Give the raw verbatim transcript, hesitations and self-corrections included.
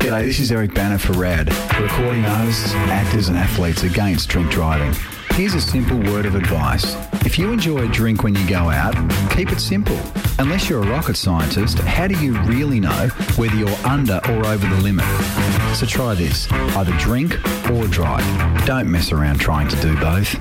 G'day, this is Eric Banner for RAD, recording artists, actors and athletes against drink driving. Here's a simple word of advice. If you enjoy a drink when you go out, keep it simple. Unless you're a rocket scientist, how do you really know whether you're under or over the limit? So try this, either drink or drive. Don't mess around trying to do both.